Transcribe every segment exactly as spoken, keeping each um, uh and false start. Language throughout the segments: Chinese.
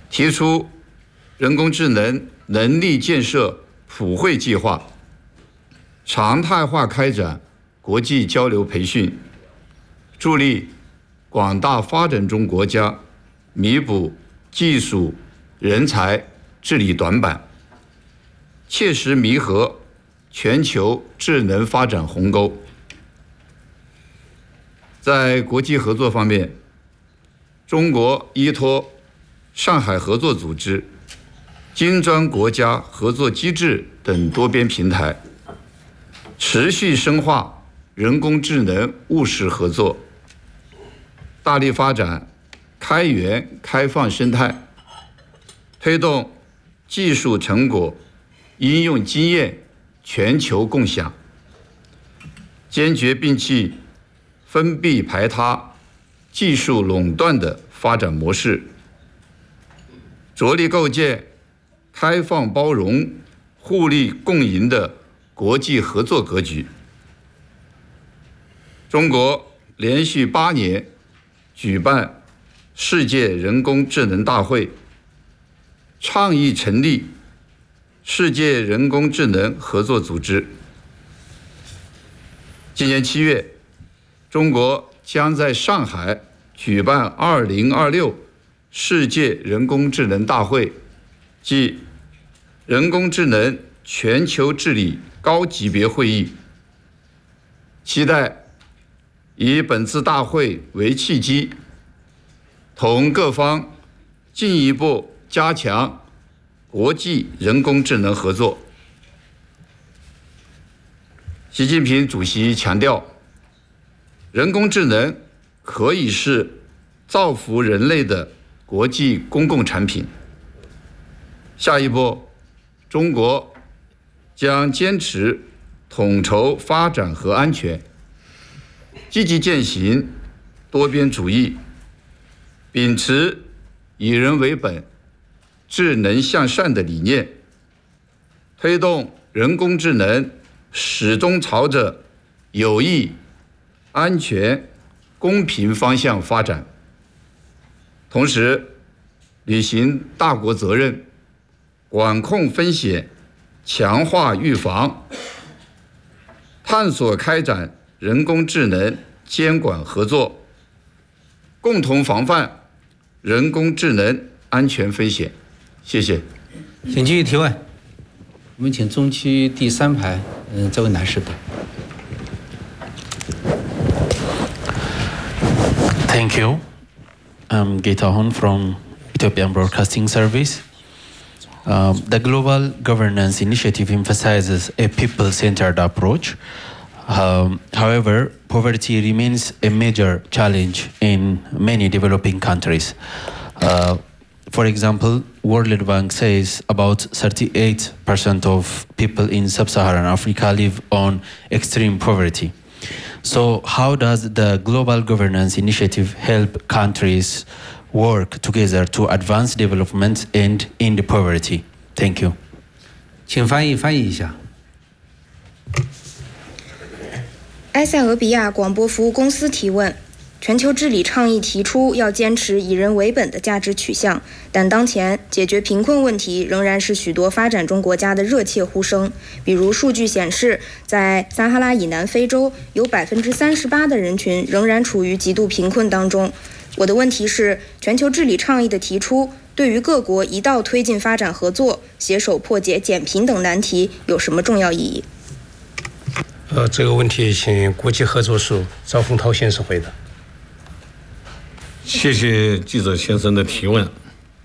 提出人工智能能力建设普惠计划，常态化开展国际交流培训，助力广大发展中国家弥补技术、人才、治理短板，切实弥合全球智能发展鸿沟。在国际合作方面，中国依托上海合作组织、金砖国家合作机制等多边平台，持续深化人工智能务实合作，大力发展开源开放生态，推动技术成果、应用经验全球共享，坚决摒弃封闭排他、技术垄断的发展模式，着力构建开放包容、互利共赢的国际合作格局。中国连续八年举办世界人工智能大会，倡议成立世界人工智能合作组织。今年七月，中国将在上海举办二零二六世界人工智能大会，即人工智能全球治理高级别会议。期待以本次大会为契机，同各方进一步加强国际人工智能合作。习近平主席强调，人工智能可以是造福人类的国际公共产品。下一步，中国将坚持统筹发展和安全，积极践行多边主义，秉持以人为本、智能向善的理念，推动人工智能始终朝着有益、安全、公平方向发展，同时履行大国责任，管控风险，强化预防，探索开展人工智能监管合作，共同防范人工智能安全风险。谢谢。 请继续提问。我们请中区第三排，嗯，这位男士的。 Thank you. I'm Gitahun from Ethiopian Broadcasting Service. Um, the Global Governance Initiative emphasizes a people-centered approach. Um, however, poverty remains a major challenge in many developing countries. Uh, for example, World Bank says about thirty-eight percent of people in sub-Saharan Africa live on extreme poverty. So how does the Global Governance Initiative help countries work together to advance development and end poverty? Thank you. 请翻译翻译一下。 埃塞俄比亚广播服务公司提问：全球治理倡议提出要坚持以人为本的价值取向，但当前解决贫困问题仍然是许多发展中国家的热切呼声。比如，数据显示，在撒哈拉以南非洲，有百分之三十八的人群仍然处于极度贫困当中。我的问题是，全球治理倡议的提出对于各国一道推进发展合作、携手破解减贫等难题有什么重要意义？ 呃，这个问题请国际合作署赵凤涛先生回答。 谢谢记者先生的提问。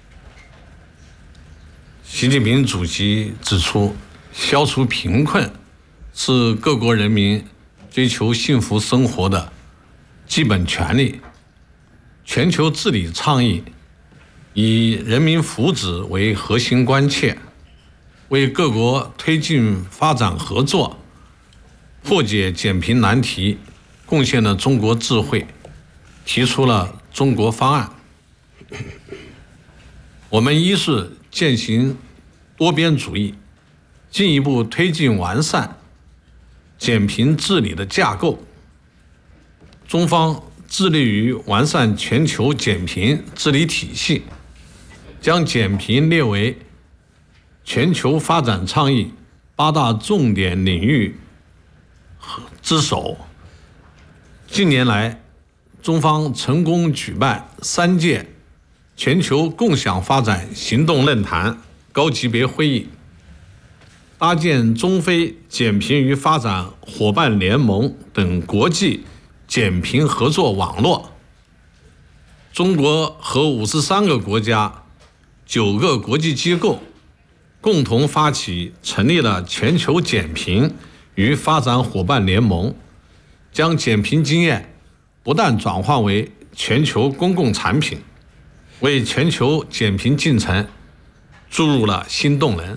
习近平主席指出，消除贫困是各国人民追求幸福生活的基本权利。全球治理倡议以人民福祉为核心关切，为各国推进发展合作、破解减贫难题贡献了中国智慧，提出了中国方案。我们一是践行多边主义，进一步推进完善减贫治理的架构。中方致力于完善全球减贫治理体系， 将减贫列为全球发展倡议八大重点领域之首。近年来，中方成功举办三届全球共享发展行动论坛高级别会议，搭建中非减贫与发展伙伴联盟等国际减贫合作网络。中国和五十三个国家、九个国际机构共同发起成立了全球减贫与发展伙伴联盟，将减贫经验不断转化为全球公共产品，为全球减贫进程注入了新动能。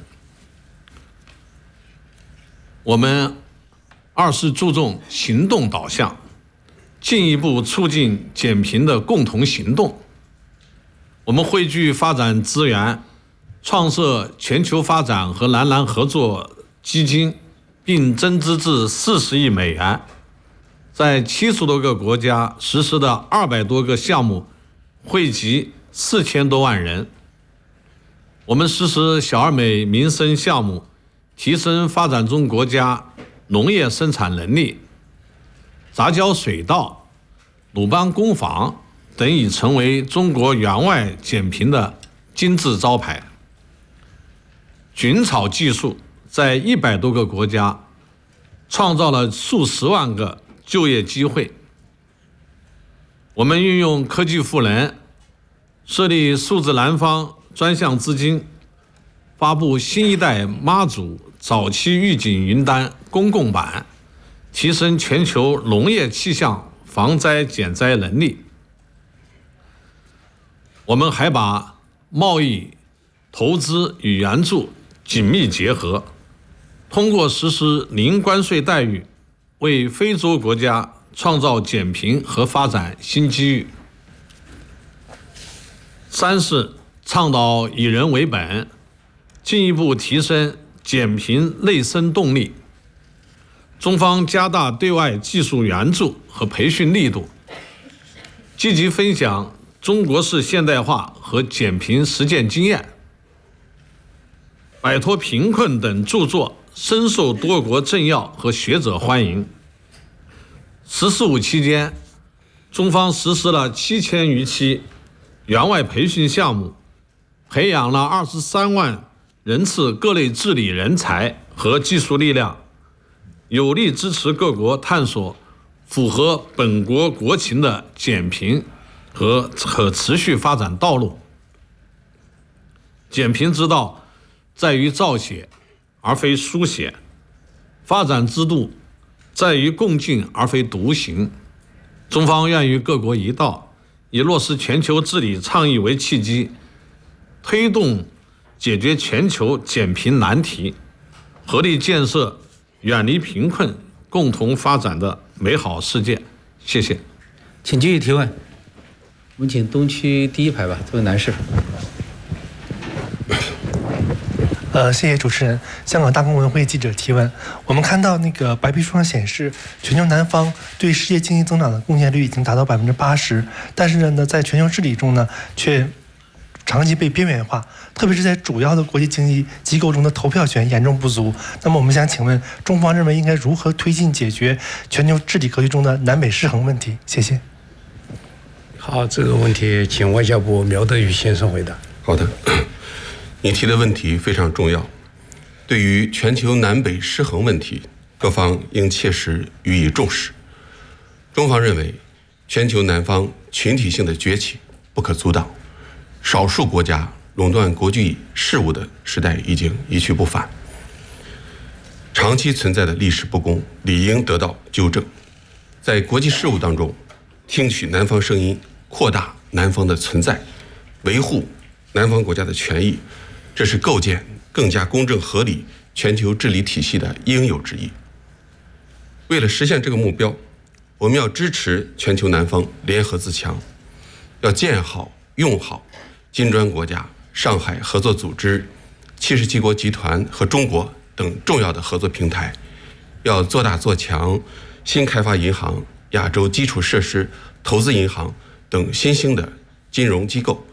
我们二是注重行动导向，进一步促进减贫的共同行动。我们汇聚发展资源，创设全球发展和南南合作基金，并增资至四十亿美元，在七十多个国家实施的二百多个项目，惠及四千多万人。我们实施小而美民生项目，提升发展中国家农业生产能力。杂交水稻、鲁班工坊等已成为中国援外减贫的金字招牌。菌草技术在一百多个国家创造了数十万个就业机会。我们运用科技赋能，设立数字南方专项资金，发布新一代妈祖早期预警云单公共版，提升全球农业气象防灾减灾能力。我们还把贸易、投资与援助紧密结合，通过实施零关税待遇，为非洲国家创造减贫和发展新机遇。三是倡导以人为本，进一步提升减贫内生动力。中方加大对外技术援助和培训力度，积极分享中国式现代化和减贫实践经验。摆脱贫困等著作深受多国政要和学者欢迎。十四五期间，中方实施了七千余期援外培训项目，培养了二十三万人次各类治理人才和技术力量，有力支持各国探索符合本国国情的减贫和可持续发展道路。减贫之道在于造写，而非书写；发展之路在于共进，而非独行。中方愿与各国一道，以落实全球治理倡议为契机，推动解决全球减贫难题，合力建设远离贫困、共同发展的美好世界。谢谢。 请继续提问。我们请东区第一排吧，这位男士。 呃，谢谢主持人。香港大公文汇记者提问：我们看到那个白皮书上显示，全球南方对世界经济增长的贡献率已经达到百分之八十，但是呢，在全球治理中呢，却长期被边缘化，特别是在主要的国际经济机构中的投票权严重不足。那么，我们想请问，中方认为应该如何推进解决全球治理格局中的南北失衡问题？谢谢。 好，这个问题请外交部苗德宇先生回答。 好的。你提的问题非常重要，对于全球南北失衡问题，各方应切实予以重视。中方认为，全球南方群体性的崛起不可阻挡，少数国家垄断国际事务的时代已经一去不返，长期存在的历史不公理应得到纠正。在国际事务当中，听取南方声音，扩大南方的存在，维护南方国家的权益，这是构建更加公正合理全球治理体系的应有之义。为了实现这个目标，我们要支持全球南方联合自强，要建好用好金砖国家、上海合作组织、七十七国集团和中国等重要的合作平台，要做大做强新开发银行、亚洲基础设施投资银行等新兴的金融机构，